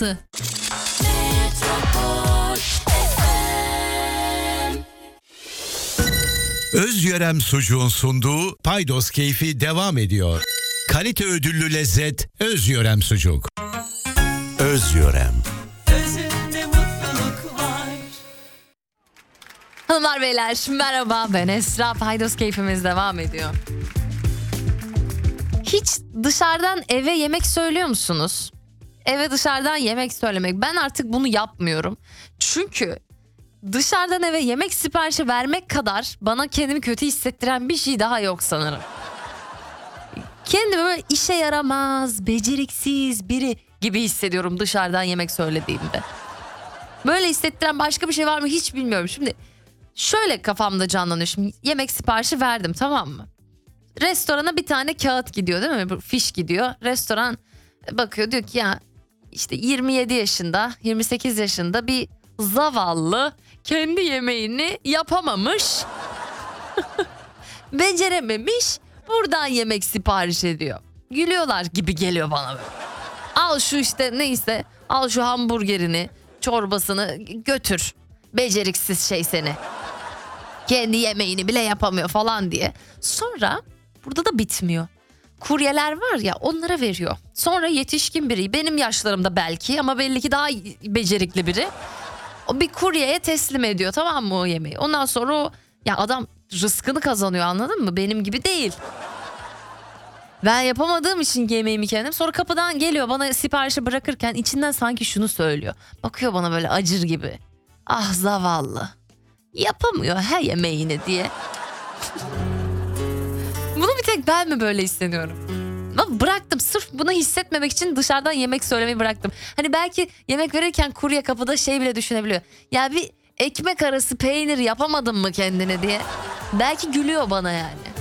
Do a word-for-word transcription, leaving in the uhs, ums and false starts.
altı. Özyörem Sucuğun sunduğu Paydos Keyfi devam ediyor. Kalite ödüllü lezzet Özyörem Sucuk. Özyörem. Özünde mutluluk var. Hanımlar beyler merhaba, ben Esra. Paydos Keyfimiz devam ediyor. Hiç dışarıdan eve yemek söylüyor musunuz? Eve dışarıdan yemek söylemek. Ben artık bunu yapmıyorum. Çünkü dışarıdan eve yemek siparişi vermek kadar bana kendimi kötü hissettiren bir şey daha yok sanırım. Kendimi böyle işe yaramaz, beceriksiz biri gibi hissediyorum dışarıdan yemek söylediğimde. Böyle hissettiren başka bir şey var mı hiç bilmiyorum. Şimdi şöyle kafamda canlanıyor. Şimdi yemek siparişi verdim, tamam mı? Restorana bir tane kağıt gidiyor değil mi? Bu fiş gidiyor. Restoran bakıyor, diyor ki ya işte yirmi yedi yaşında, yirmi sekiz yaşında bir zavallı kendi yemeğini yapamamış. Becerememiş. Buradan yemek sipariş ediyor. Gülüyorlar gibi geliyor bana böyle. Al şu işte neyse, al şu hamburgerini, çorbasını götür. Beceriksiz şey seni. Kendi yemeğini bile yapamıyor falan diye. Sonra burada da bitmiyor. Kuryeler var ya, onlara veriyor. Sonra yetişkin biri, benim yaşlarımda belki ama belli ki daha becerikli biri, o bir kuryeye teslim ediyor, tamam mı, o yemeği. Ondan sonra o, ya adam rızkını kazanıyor, anladın mı? Benim gibi değil. Ben yapamadığım için yemeğimi kendim. Sonra kapıdan geliyor bana siparişi bırakırken içinden sanki şunu söylüyor. Bakıyor bana böyle acır gibi. Ah zavallı. Yapamıyor her yemeğini diye. Bunu bir tek ben mi böyle hissediyorum? Ama bıraktım, sırf bunu hissetmemek için dışarıdan yemek söylemeyi bıraktım. Hani belki yemek verirken kurye kapıda şey bile düşünebiliyor. Ya bir ekmek arası peynir yapamadın mı kendine diye. Belki gülüyor bana yani.